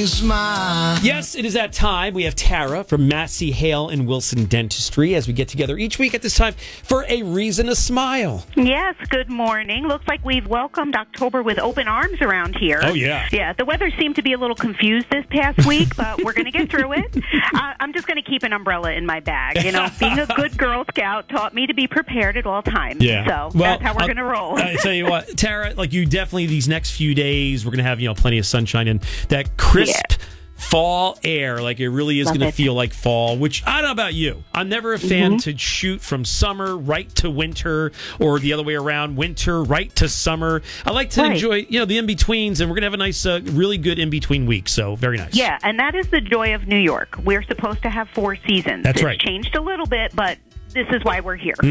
smile. Yes, it is that time. We have Tara from Massey, Hale, and Wilson Dentistry as we get together each week at this time for a reason to smile. Yes, good morning. Looks like we've welcomed October with open arms around here. Oh, yeah. Yeah, the weather seemed to be a little confused this past week, but we're going to get through it. I'm just going to keep an umbrella in my bag. You know, being a good Girl Scout taught me to be prepared at all times. Yeah. So that's how we're going to roll. I tell you what, Tara, like you definitely, these next few days, we're going to have, plenty of sunshine and that crisp fall air. Like it really is going to feel like fall, which I don't know about you. I'm never a fan to shoot from summer right to winter or the other way around, winter right to summer. I like to enjoy, the in-betweens, and we're going to have a nice, really good in-between week. So very nice. Yeah, and that is the joy of New York. We're supposed to have 4 seasons. That's right. It's changed a little bit, but this is why we're here.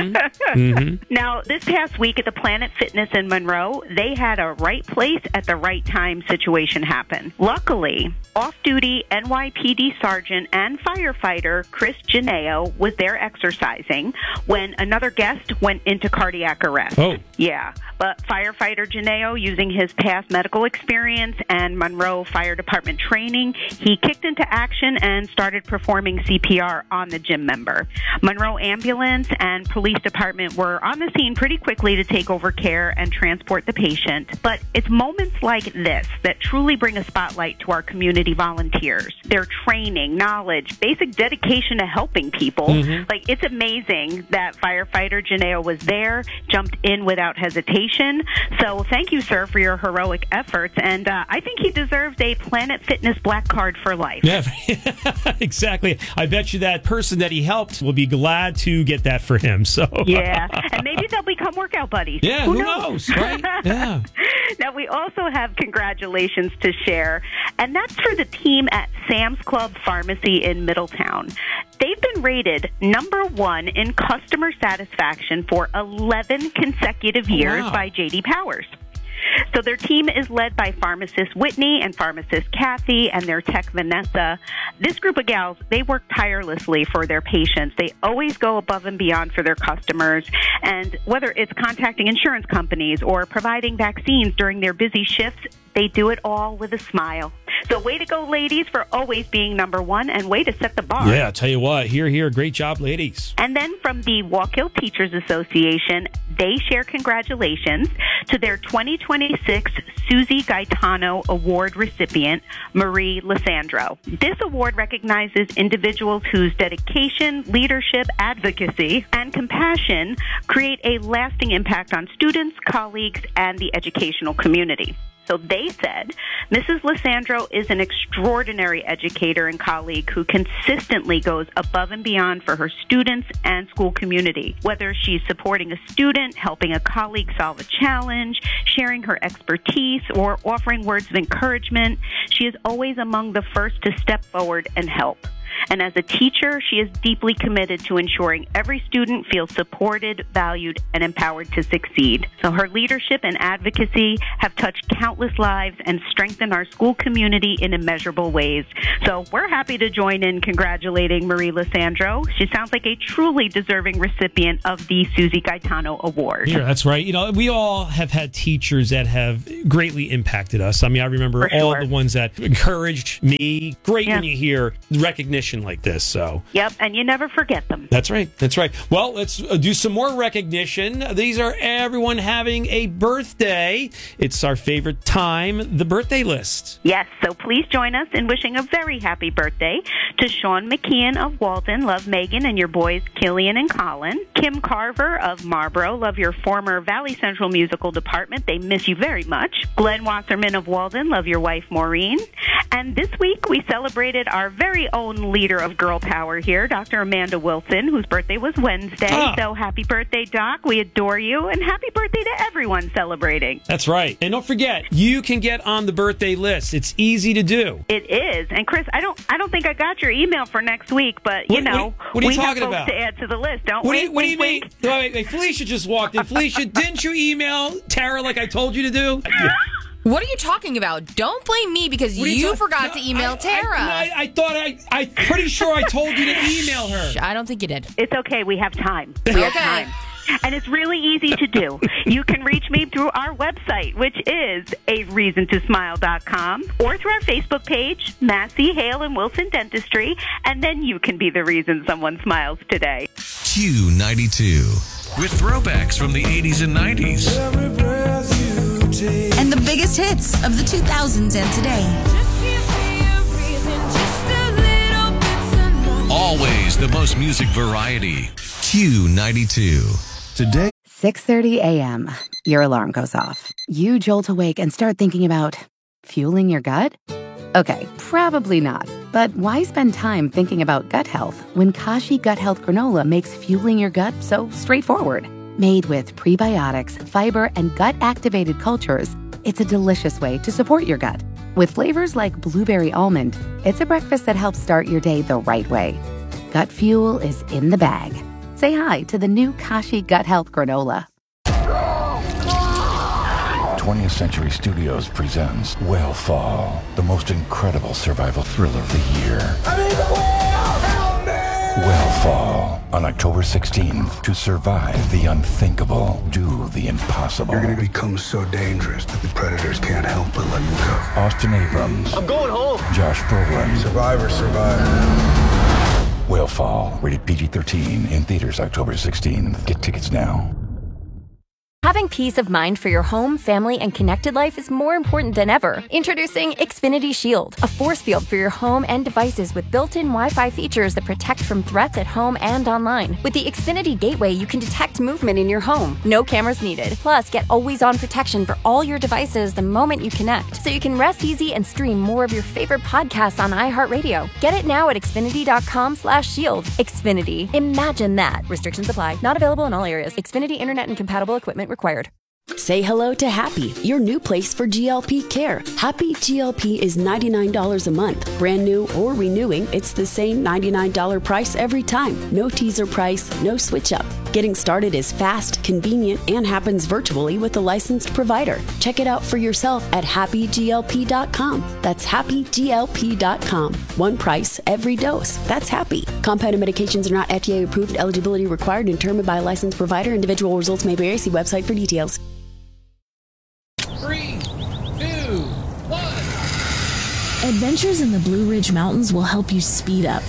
Now, this past week at the Planet Fitness in Monroe, they had a right place at the right time situation happen. Luckily, off-duty NYPD sergeant and firefighter Chris Janeo was there exercising when another guest went into cardiac arrest. Oh. Yeah, but firefighter Janeo, using his past medical experience and Monroe Fire Department training, he kicked into action and started performing CPR on the gym member. Monroe Ambulance and Police Department were on the scene pretty quickly to take over care and transport the patient. But it's moments like this that truly bring a spotlight to our community volunteers. Their training, knowledge, basic dedication to helping people. Like, it's amazing that firefighter Janeo was there, jumped in without hesitation. So thank you, sir, for your heroic efforts. And I think he deserves a Planet Fitness black card for life. Yeah, exactly. I bet you that person that he helped will be glad to get that for him. So yeah, and maybe they'll become workout buddies. Yeah, who knows, right? Yeah. Now, we also have congratulations to share, and that's for the team at Sam's Club Pharmacy in Middletown. They've been rated number 1 in customer satisfaction for 11 consecutive years by J.D. Powers. So their team is led by pharmacist Whitney and pharmacist Kathy and their tech Vanessa. This group of gals, they work tirelessly for their patients. They always go above and beyond for their customers. And whether it's contacting insurance companies or providing vaccines during their busy shifts, they do it all with a smile. So way to go, ladies, for always being number 1, and way to set the bar. Yeah, I'll tell you what. Here. Great job, ladies. And then from the Walk-Hill Teachers Association, they share congratulations to their 2026 Susie Gaetano Award recipient, Marie Lissandro. This award recognizes individuals whose dedication, leadership, advocacy, and compassion create a lasting impact on students, colleagues, and the educational community. So they said, Mrs. Lissandro is an extraordinary educator and colleague who consistently goes above and beyond for her students and school community. Whether she's supporting a student, helping a colleague solve a challenge, sharing her expertise, or offering words of encouragement, she is always among the first to step forward and help. And as a teacher, she is deeply committed to ensuring every student feels supported, valued, and empowered to succeed. So her leadership and advocacy have touched countless lives and strengthened our school community in immeasurable ways. So we're happy to join in congratulating Marie Lissandro. She sounds like a truly deserving recipient of the Susie Gaetano Award. Yeah, that's right. We all have had teachers that have greatly impacted us. I mean, I remember all the ones that encouraged me. Great when you hear recognition like this. So yep, and you never forget them. That's right. Well, let's do some more recognition. These are everyone having a birthday. It's our favorite time, the birthday list. Yes, so please join us in wishing a very happy birthday to Sean McKeon of Walden. Love Megan and your boys Killian and Colin. Kim Carver of Marlboro. Love your former Valley Central Musical Department. They miss you very much. Glenn Wasserman of Walden. Love your wife Maureen. And this week we celebrated our very own leader of girl power here, Dr. Amanda Wilson, whose birthday was Wednesday. So happy birthday, Doc. We adore you. And happy birthday to everyone celebrating. That's right. And don't forget, you can get on the birthday list. It's easy to do. It is. And Chris, I don't think I got your email for next week, but what are you talking about? To add to the list, don't we? What do you mean? Wait, Felicia just walked in. Felicia, didn't you email Tara like I told you to do? What are you talking about? Don't blame me because you forgot to email Tara. I'm pretty sure I told you to email her. I don't think you did. It's okay. We have time. We have time. And it's really easy to do. You can reach me through our website, which is areasontosmile.com, or through our Facebook page, Massey, Hale, and Wilson Dentistry, and then you can be the reason someone smiles today. Q92, with throwbacks from the 80s and 90s. And the biggest hits of the 2000s and today. Always the most music variety. Q92. Today, 6:30 a.m. Your alarm goes off. You jolt awake and start thinking about fueling your gut? Okay, probably not. But why spend time thinking about gut health when Kashi Gut Health Granola makes fueling your gut so straightforward? Made with prebiotics, fiber, and gut-activated cultures, it's a delicious way to support your gut. With flavors like blueberry almond, it's a breakfast that helps start your day the right way. Gut fuel is in the bag. Say hi to the new Kashi Gut Health Granola. 20th Century Studios presents Whale Fall, the most incredible survival thriller of the year. Whale Fall, on October 16th. To survive the unthinkable, do the impossible. You're going to become so dangerous that the predators can't help but let you go. Austin Abrams. I'm going home. Josh Brolin. Survivor, survivor. Whale Fall, rated PG-13, in theaters October 16th. Get tickets now. Having peace of mind for your home, family, and connected life is more important than ever. Introducing Xfinity Shield, a force field for your home and devices with built-in Wi-Fi features that protect from threats at home and online. With the Xfinity Gateway, you can detect movement in your home. No cameras needed. Plus, get always-on protection for all your devices the moment you connect, so you can rest easy and stream more of your favorite podcasts on iHeartRadio. Get it now at Xfinity.com/shield. Xfinity. Imagine that. Restrictions apply. Not available in all areas. Xfinity Internet and compatible equipment required. Say hello to Happy, your new place for GLP care. Happy GLP is $99 a month. Brand new or renewing, it's the same $99 price every time. No teaser price, no switch up. Getting started is fast, convenient, and happens virtually with a licensed provider. Check it out for yourself at happyglp.com. That's happyglp.com. One price, every dose. That's Happy. Compounded medications are not FDA approved. Eligibility required and determined by a licensed provider. Individual results may vary. See website for details. 3, 2, 1. Adventures in the Blue Ridge Mountains will help you speed up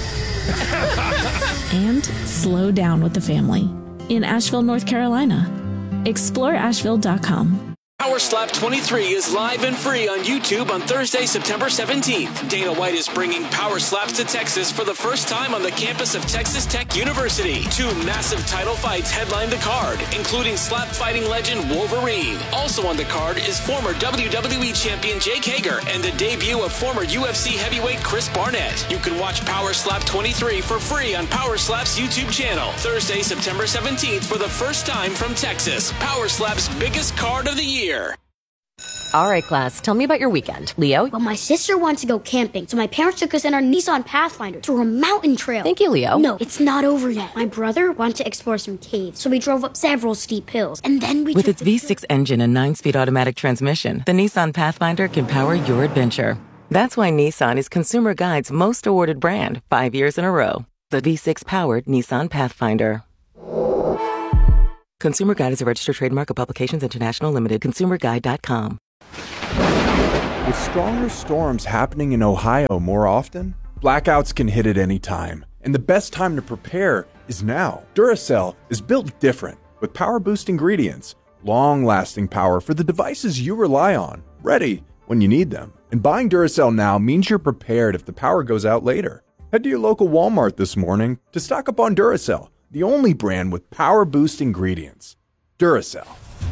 and slow down with the family in Asheville, North Carolina. Explore Asheville.com. Power Slap 23 is live and free on YouTube on Thursday, September 17th. Dana White is bringing Power Slaps to Texas for the first time on the campus of Texas Tech University. 2 massive title fights headline the card, including slap fighting legend Wolverine. Also on the card is former WWE champion Jake Hager and the debut of former UFC heavyweight Chris Barnett. You can watch Power Slap 23 for free on Power Slap's YouTube channel. Thursday, September 17th for the first time from Texas. Power Slap's biggest card of the year. All right, class, tell me about your weekend. Leo? Well, my sister wants to go camping, so my parents took us in our Nissan Pathfinder through a mountain trail. Thank you, Leo. No, it's not over yet. My brother wanted to explore some caves, so we drove up several steep hills, and then we With its V6 engine and 9-speed automatic transmission, the Nissan Pathfinder can power your adventure. That's why Nissan is Consumer Guide's most awarded brand 5 years in a row. The V6-powered Nissan Pathfinder. Consumer Guide is a registered trademark of Publications International Limited. ConsumerGuide.com. With stronger storms happening in Ohio more often, blackouts can hit at any time. And the best time to prepare is now. Duracell is built different, with power-boost ingredients, long-lasting power for the devices you rely on, ready when you need them. And buying Duracell now means you're prepared if the power goes out later. Head to your local Walmart this morning to stock up on Duracell, the only brand with power-boost ingredients. Duracell.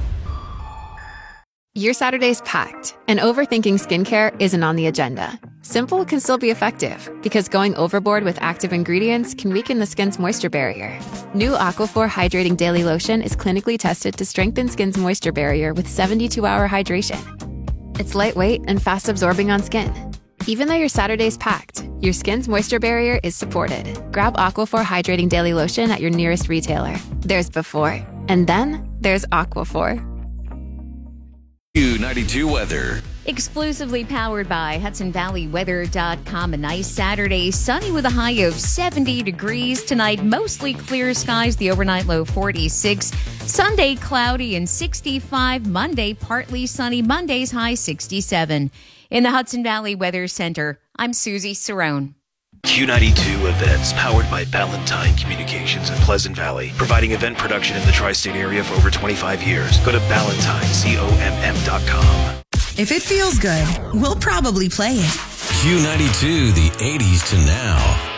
Your Saturday's packed, and overthinking skincare isn't on the agenda. Simple can still be effective, because going overboard with active ingredients can weaken the skin's moisture barrier. New Aquaphor Hydrating Daily Lotion is clinically tested to strengthen skin's moisture barrier with 72-hour hydration. It's lightweight and fast-absorbing on skin. Even though your Saturday's packed, your skin's moisture barrier is supported. Grab Aquaphor Hydrating Daily Lotion at your nearest retailer. There's before, and then there's Aquaphor. Q92 weather. Exclusively powered by HudsonValleyWeather.com. A nice Saturday, sunny with a high of 70 degrees. Tonight, mostly clear skies, the overnight low 46. Sunday, cloudy and 65. Monday, partly sunny. Monday's high 67. In the Hudson Valley Weather Center, I'm Susie Cerrone. Q92 events powered by Ballantine Communications in Pleasant Valley, providing event production in the tri-state area for over 25 years. Go to BallantineComm.com. If it feels good, we'll probably play it. Q92, the 80s to now.